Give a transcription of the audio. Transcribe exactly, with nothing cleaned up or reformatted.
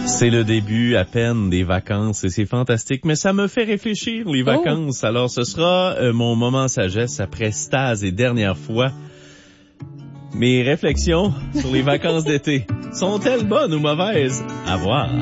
C'est le début à peine des vacances et c'est fantastique, mais ça me fait réfléchir, les vacances. Oh. Alors, ce sera euh, mon moment sagesse après Stase et dernière fois. Mes réflexions sur les vacances d'été sont-elles bonnes ou mauvaises? À voir.